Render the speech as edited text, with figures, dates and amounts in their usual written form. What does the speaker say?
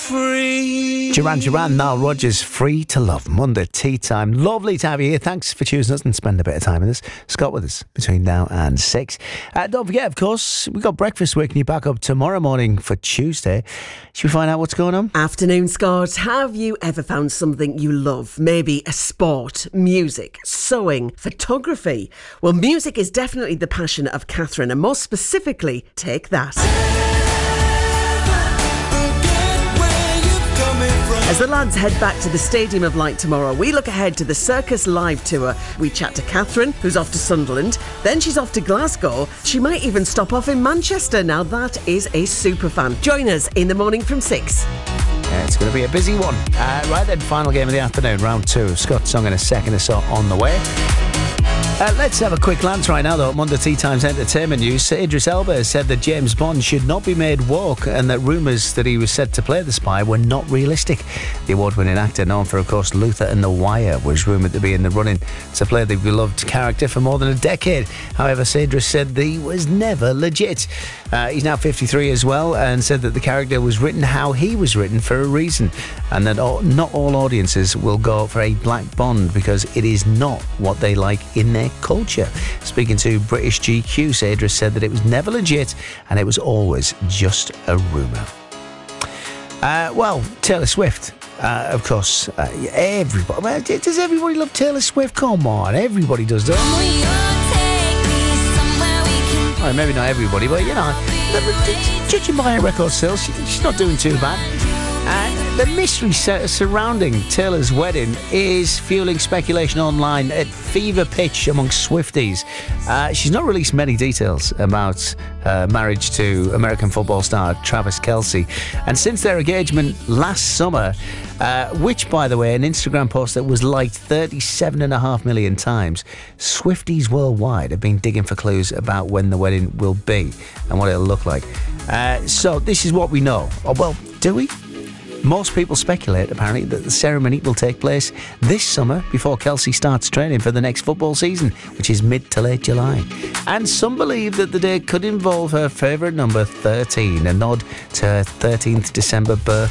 Duran, Nile Rodgers, Free to Love, Monday tea time. Lovely to have you here. Thanks for choosing us and spend a bit of time with us. Scott with us between now and 6. Don't forget, of course, we've got breakfast waking you back up tomorrow morning for Tuesday. Should we find out what's going on? Afternoon, Scott. Have you ever found something you love? Maybe a sport, music, sewing, photography? Well, music is definitely the passion of Catherine, and more specifically, Take That. As the lads head back to the Stadium of Light tomorrow, we look ahead to the Circus Live tour. We chat to Catherine, who's off to Sunderland. Then she's off to Glasgow. She might even stop off in Manchester. Now that is a superfan. Join us in the morning from 6. Yeah, it's going to be a busy one. Right then, final game of the afternoon, round 2. Scott's song in a second or so on the way. Let's have a quick glance right now, though, at Monday Tea Times entertainment news. Idris Elba has said that James Bond should not be made woke and that rumours that he was set to play the spy were not realistic. The award-winning actor, known for, of course, Luther and The Wire, was rumoured to be in the running to play the beloved character for more than a decade. However, Idris said that he was never legit. He's now 53 as well, and said that the character was written how he was written for a reason, and that not all audiences will go for a black Bond because it is not what they like in their culture. Speaking to British GQ, Idris said that it was never legit and it was always just a rumour. Well, Taylor Swift, of course, everybody. Well, does everybody love Taylor Swift? Come on, everybody does, don't they? Well, maybe not everybody, but you know, judging by her record sales, she's not doing too bad. And the mystery surrounding Taylor's wedding is fueling speculation online at fever pitch amongst Swifties. She's not released many details about her marriage to American football star Travis Kelce. And since their engagement last summer, which, by the way, an Instagram post that was liked 37.5 million times, Swifties worldwide have been digging for clues about when the wedding will be and what it'll look like. So this is what we know. Oh, well, do we? Most people speculate, apparently, that the ceremony will take place this summer before Kelce starts training for the next football season, which is mid to late July. And some believe that the day could involve her favourite number, 13, a nod to her 13th December birthday.